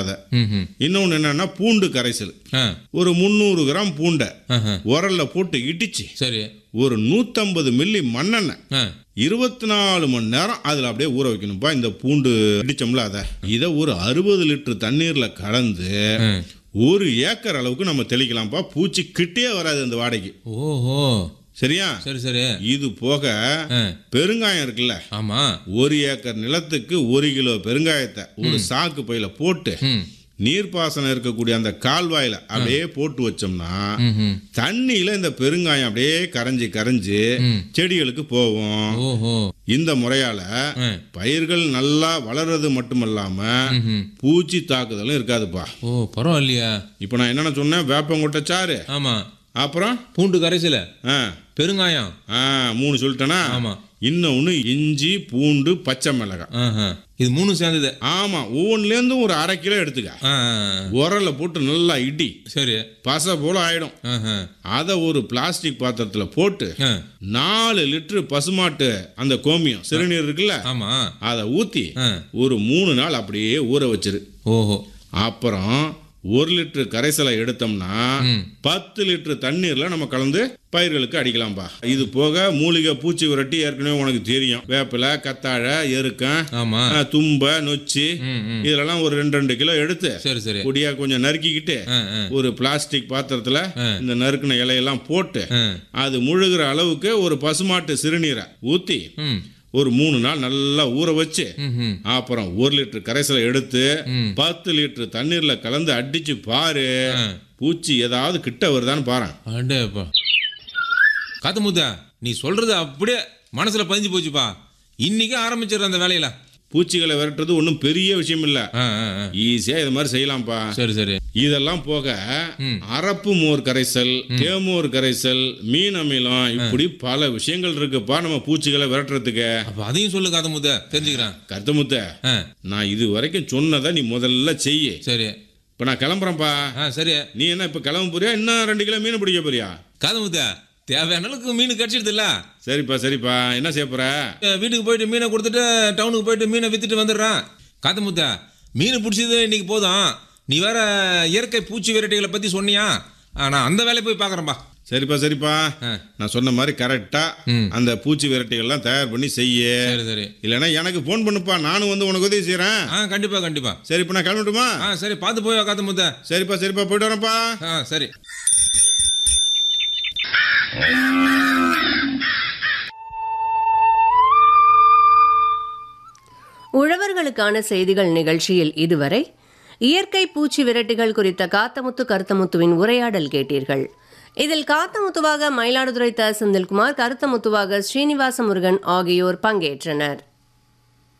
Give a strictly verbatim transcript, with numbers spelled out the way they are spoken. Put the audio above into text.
அதை. இன்னொன்னு என்னன்னா பூண்டு கரைசல். ஒரு முந்நூறு கிராம் பூண்டை உரல்ல போட்டு இடிச்சு சரி ஒரு நூத்தம்பது மில்லி மண்ணெண்ணெய் இருபத்தி நாலு மணி நேரம் அதுல அப்படியே ஊற வைக்கணும்பா. இந்த பூண்டு இடிச்சோம்ல அதை இதை ஒரு அறுபது லிட்டர் தண்ணீர்ல கலந்து ஒரு ஏக்கர் அளவுக்கு நம்ம தெளிக்கலாம்ப்பா. பூச்சி கிட்டே வராது அந்த வாடைக்கு. ஓஹோ சரியா? சரி சரி. இது போக பெருங்காயம் இருக்குல்ல, ஆமா, ஒரு ஏக்கர் நிலத்துக்கு ஒரு கிலோ பெருங்காயத்தை ஒரு சாக்கு பையில போட்டு நீர்ப்பாசனம் இருக்கக்கூடிய அந்த கால்வாயில அப்படியே போட்டு வச்சோம்னா தண்ணியில இந்த பெருங்காயம் அப்படியே கரைஞ்சி கரைஞ்சி செடிகளுக்கு போகும். இந்த முறையால பயிர்கள் நல்லா வளர்றது மட்டுமல்லாம பூச்சி தாக்குதலும் இருக்காதுப்பா. ஓ பரவாயில்லையா. இப்ப நான் என்னென்ன சொன்னேன்? வேப்பங்கொட்டை சாறு, ஆமா, அப்புறம் பூண்டு கரைசல, பெருங்காயம், மூணு சொல்லிட்டேனா? ஆமா. இன்னொன்னு இஞ்சி, பூண்டு, பச்சை மிளகாய், இது மூணு சேர்ந்தது. ஆமா, ஒவ்வொன்றுல இருந்து ஒரு அரை கிலோ எடுத்துக்க. உரல்ல போட்டு நல்லா இடி, சரி, பசை போல ஆயிடும். அத ஒரு பிளாஸ்டிக் பாத்திரத்துல போட்டு நாலு லிட்டர் பசுமாட்டு அந்த கோமியம் சிறுநீர் இருக்குல்ல, ஆமா, அதை ஊத்தி ஒரு மூணு நாள் அப்படியே ஊற வச்சிரு. ஓஹோ. அப்புறம் ஒரு லிட்டர் கரைசலை எடுத்தோம்னா பத்து லிட்டர் தண்ணீர்ல நம்ம கலந்து பயிர்களுக்கு அடிக்கலாம்பா. இது போக மூலிகை பூச்சி விரட்டி ஏற்கனவே உனக்கு தெரியும். வேப்பிலை, கத்தாழை, எருக்கம், தும்ப, நொச்சி இதெல்லாம் ஒரு ரெண்டு ரெண்டு கிலோ எடுத்து பொடியா கொஞ்சம் நறுக்கிக்கிட்டு ஒரு பிளாஸ்டிக் பாத்திரத்துல இந்த நறுக்கின இலையெல்லாம் போட்டு அது முழுகிற அளவுக்கு ஒரு பசுமாட்டு சிறுநீரை ஊத்தி ஒரு மூணு நாள் நல்லா ஊற வச்சு அப்புறம் ஒரு லிட்டர் கரைசலை எடுத்து பத்து லிட்டர் தண்ணீர்ல கலந்து அடிச்சு பாரு. பூச்சி ஏதாவது கிட்ட வருதான்னு பாரு. காத்தமுத்தா, நீ சொல்றது அப்படியே மனசுல பதிஞ்சு போச்சுப்பா. இன்னைக்கு ஆரம்பிச்சிடுற அந்த வேலையில. பூச்சிகளை விரட்டுறது ஒன்றும் பெரிய விஷயம் இல்ல, ஈஸியா இது மாதிரி செய்யலாம்ப்பா. சரி சரி. இதெல்லாம் போக அரப்பு மோர் கரைசல், தேமோர் கரைசல், மீன் அமிலம், இப்படி பல விஷயங்கள் இருக்குப்பா நம்ம பூச்சிகளை விரட்டுறதுக்கு. அதையும் சொல்லு காத்தமுத்த, தெரிஞ்சுக்கிறேன். கருத்தமுத்த, நான் இது வரைக்கும் சொன்னதை நீ முதல்ல செய்ய. சரி, இப்ப நான் கிளம்புறேன்ப்பா. சரி, நீ என்ன இப்ப கிளம்ப போறியா? இன்னும் ரெண்டு கிலோ மீன் பிடிக்க போறியா? காத்தமுத்த, தேவையான அளவுக்கு மீன் கிடைச்சிடுது இல்ல? சரிப்பா சரிப்பா. என்ன செய்ய போற? வீட்டுக்கு போயிட்டு மீனை கொடுத்துட்டு டவுனுக்கு போயிட்டு மீனை வித்துட்டு வந்துடுறான். காத்தமுத்தா, மீன் பிடிச்சது இன்னைக்கு போதும். நீ வேற இயற்கை பூச்சி வெரைட்டிகளை பத்தி சொன்னியா? நான் அந்த வேலையை போய் பாக்குறேன்பா. சரிப்பா சரிப்பா. நான் சொன்ன மாதிரி கரெக்டா அந்த பூச்சி வெரைட்டிகள்லாம் தயார் பண்ணி செய்ய. சரி, இல்லைன்னா எனக்கு போன் பண்ணுப்பா, நானும் வந்து உனக்கு உதவி செய்யறேன். கண்டிப்பா கண்டிப்பா. சரி, இப்ப நான் கிளம்பட்டுமா? சரி, பார்த்து போய் காத்தமுத்தா. சரிப்பா சரிப்பா, போயிட்டு வரேன்ப்பா. சரி. உழவர்களுக்கான செய்திகள் நிகழ்ச்சியில் இதுவரை இயற்கை பூச்சி விரட்டிகள் குறித்த காத்தமுத்து கருத்தமுத்துவின் உரையாடல் கேட்டீர்கள். இதில் காத்தமுத்துவாக மயிலாடுதுறை த செந்தில்குமார், கருத்தமுத்துவாக ஸ்ரீனிவாச முருகன் ஆகியோர் பங்கேற்றனர்.